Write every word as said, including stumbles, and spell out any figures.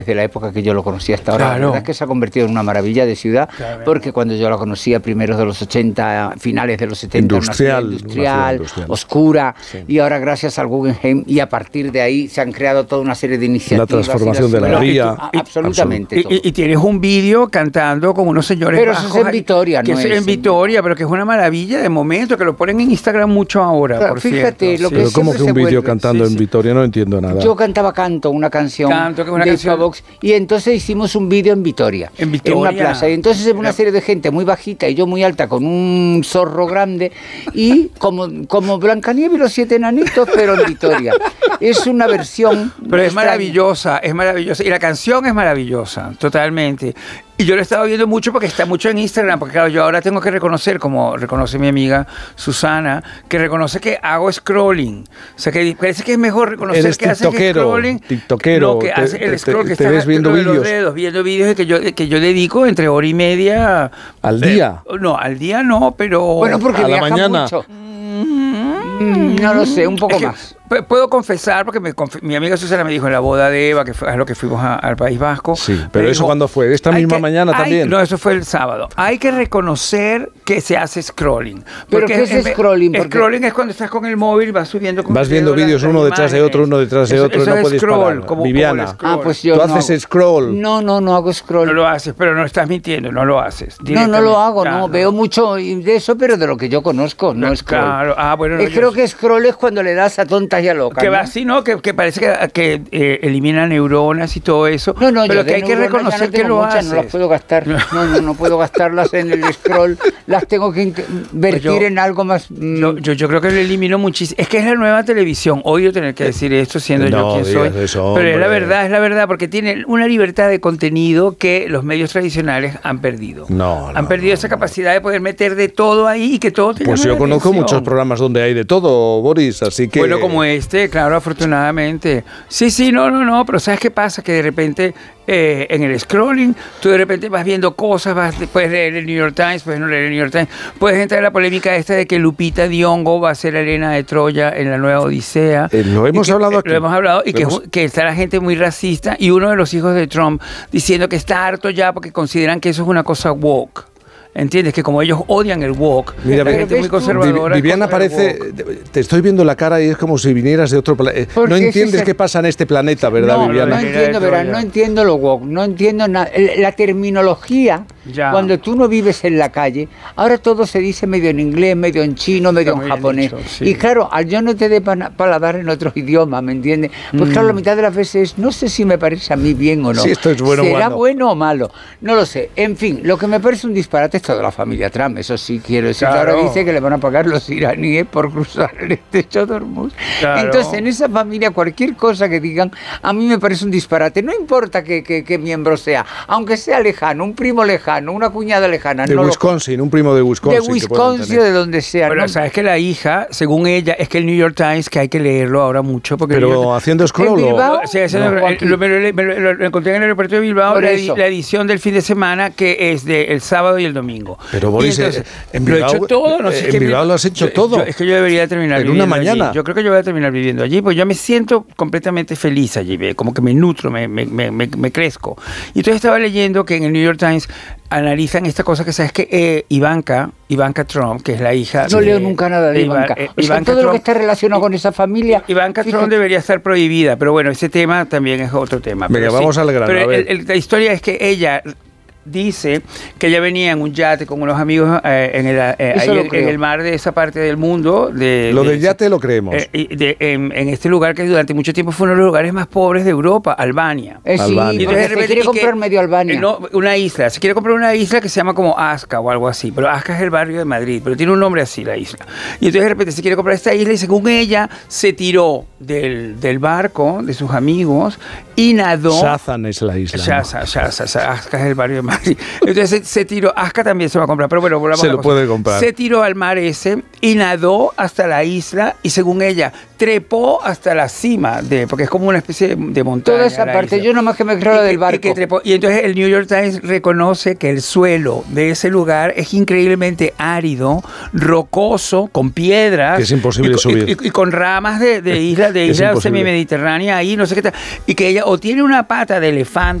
desde la época que yo lo conocía hasta ahora. Claro. La verdad es que se ha convertido en una maravilla de ciudad, claro, porque cuando yo la conocía, primeros de los ochenta, finales de los setenta, industrial, una ciudad industrial, industrial, oscura, sí. Y ahora gracias al Guggenheim, y a partir de ahí se han creado toda una serie de iniciativas. La transformación de la ría. Absolutamente. Y, y, y tienes un vídeo cantando con unos señores pero bajos. Pero eso es en Vitoria, que ¿no? es es en Vitoria, pero que es una maravilla de momento, que lo ponen en Instagram mucho ahora, claro, por fíjate, cierto. Lo Sí. que pero ¿cómo que un vídeo cantando sí, en Vitoria? No entiendo nada. Yo cantaba Canto, una canción Canto, que es una de canción. Box, y entonces hicimos un vídeo en Vitoria, en Vitoria, en una plaza, y entonces una Era... serie de gente muy bajita y yo muy alta con un zorro grande, y como, como Blancanieves y los siete enanitos, pero en Vitoria. Es una versión... Pero es maravillosa, es maravillosa, y la canción es maravillosa, totalmente. Y yo lo he estado viendo mucho porque está mucho en Instagram, porque claro, yo ahora tengo que reconocer, como reconoce mi amiga Susana, que reconoce que hago scrolling. O sea, que parece que es mejor reconocer Eres que hace scrolling. tiktokero, No, que te, hace el scroll, te, que te está ves viendo vídeos. Los dedos, viendo vídeos que yo, que yo dedico entre hora y media. ¿Al día? Eh, no, al día no, pero... Bueno, porque a la mañana. Mucho. Mm, no lo sé, un poco es más. Puedo confesar, porque me, mi amiga Susana me dijo en la boda de Eva, que fue a lo que fuimos a, al País Vasco. Sí, pero eso dijo, ¿cuándo fue? ¿Esta misma que, mañana hay, también? No, eso fue el sábado. Hay que reconocer que se hace scrolling. ¿Pero qué es, es scrolling? Porque scrolling es cuando estás con el móvil y vas subiendo... Vas viendo vídeos uno detrás de otro, uno detrás de otro, eso no es puedes scroll, parar. Como, Viviana, como scroll. Ah, pues yo ¿tú no haces hago. scroll? No, no, no hago scroll. No lo haces, pero no estás mintiendo, no lo haces. No, no lo hago, claro. no. Veo mucho de eso, pero de lo que yo conozco, no, no scroll. Claro, ah, bueno. No, eh, creo que scroll es cuando le das a tontas y a locas. Que ¿no? va así, ¿no? Que, que parece que, que eh, elimina neuronas y todo eso. No, no, pero yo que hay que reconocer no que lo muchas, haces. No las puedo gastar. No, no, no puedo gastarlas en el scroll. Las tengo que invertir pues yo, en algo más. Mmm. Yo, yo, yo creo que lo elimino muchísimo. Es que es la nueva televisión. Odio tener que decir esto siendo no, yo quien soy. Eso, pero es la verdad, es la verdad, porque tiene una libertad de contenido que los medios tradicionales han perdido. No, no Han perdido no, esa no. capacidad de poder meter de todo ahí y que todo te Pues yo conozco atención. muchos programas donde hay de todo, Boris, así que... Bueno, como este, claro, afortunadamente. Sí, sí, no, no, no, pero ¿sabes qué pasa? Que de repente eh, en el scrolling, tú de repente vas viendo cosas, vas, puedes leer el New York Times, puedes no leer el New York Times, puedes entrar en la polémica esta de que Lupita Nyong'o va a ser Elena de Troya en la nueva Odisea. Eh, lo hemos que, hablado eh, aquí. Lo hemos hablado y lo que, hemos... que está la gente muy racista y uno de los hijos de Trump diciendo que está harto ya porque consideran que eso es una cosa woke. ¿Entiendes? Que como ellos odian el woke, mira, la gente muy conservadora. Viviana parece, te estoy viendo la cara y es como si vinieras de otro planeta. No entiendes es qué pasa en este planeta, ¿verdad, no, Viviana? No entiendo, ¿verdad? No entiendo lo woke, no entiendo nada. La terminología, ya. Cuando tú no vives en la calle, ahora todo se dice medio en inglés, medio en chino, medio Está en japonés. dicho, sí. Y claro, al yo no te dé paladar en otros idiomas, ¿me entiendes? Pues mm. claro, la mitad de las veces no sé si me parece a mí bien o no. Sí, esto es bueno, ¿Será bueno. bueno o malo? No lo sé. En fin, lo que me parece un disparate es toda la familia Trump. Eso sí quiero decir. Claro. Ahora dice que le van a pagar los iraníes por cruzar el estrecho de Hormuz. Claro. Entonces, en esa familia, cualquier cosa que digan, a mí me parece un disparate. No importa qué, qué, qué miembro sea, aunque sea lejano, un primo lejano, una cuñada lejana. De no Wisconsin, lo... un primo de Wisconsin. De Wisconsin o de donde sea. Pero ¿no? sabes que la hija, según ella, es que el New York Times, que hay que leerlo ahora mucho. Porque Pero York... haciendo scroll. ¿En Bilbao? Sí, haciendo... No, el, lo, me, lo, me, lo, lo encontré en el aeropuerto de Bilbao, la, la edición del fin de semana, que es del de sábado y el domingo. Pero Boris, entonces, eh, en Bilbao, lo he hecho todo. No sé, en es que Bilbao me, lo has hecho yo, todo. Yo, es que yo debería terminar en viviendo una mañana. allí. Yo creo que yo voy a terminar viviendo allí, porque yo me siento completamente feliz allí, como que me nutro, me, me, me, me, me crezco. Y entonces estaba leyendo que en el New York Times analizan esta cosa que sabes que eh, Ivanka, Ivanka Trump, que es la hija... No de, leo nunca nada de, de Ivanka. Eh, o sea, Ivanka todo Trump, lo que está relacionado con esa familia... Ivanka Trump debería estar prohibida, pero bueno, ese tema también es otro tema. Venga, pero vamos sí, al grano. Pero a ver. el, el, la historia es que ella... dice que ella venía en un yate con unos amigos eh, en, el, eh, ahí en, en el mar de esa parte del mundo. De, lo de, del yate lo creemos. Eh, de, en, en este lugar que durante mucho tiempo fue uno de los lugares más pobres de Europa, Albania. Eh, sí, Albania. y entonces se quiere comprar que, medio Albania. Eh, no, una isla. Se quiere comprar una isla que se llama como Asca o algo así. Pero Asca es el barrio de Madrid, pero tiene un nombre así la isla. Y entonces de repente se quiere comprar esta isla y según ella se tiró del, del barco de sus amigos y nadó. Shazan es la isla. Shazan, ¿no? Shazan, Asca es el barrio de Madrid. llama así. Entonces se, se tiró, Aska también se va a comprar, pero bueno, volvamos Se a la lo cosa. puede comprar. Se tiró al mar ese y nadó hasta la isla y según ella, trepó hasta la cima, de porque es como una especie de, de montaña. Toda esa la parte, isla. yo nomás que me creo la Y del que- barco. Y, que trepó. Y entonces el New York Times reconoce que el suelo de ese lugar es increíblemente árido, rocoso, con piedras. Que es imposible y, con- subir. Y, y- y con ramas de, de isla, de Es isla imposible. semimediterránea ahí, no sé qué tal. Y que ella o tiene una pata de elefante